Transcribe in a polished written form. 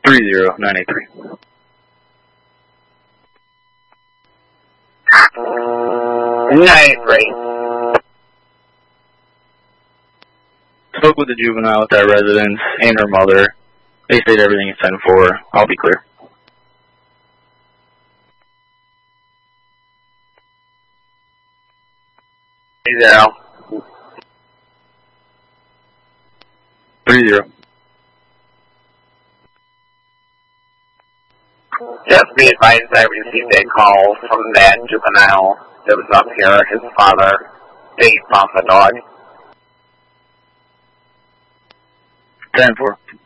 30983. 983. Spoke with the juvenile at that residence and her mother. They said everything is 10-4. I'll be clear. Zero. 30. Just be advised I received a call from that juvenile that was up here, his father, Dave Papa Dog. 10-4.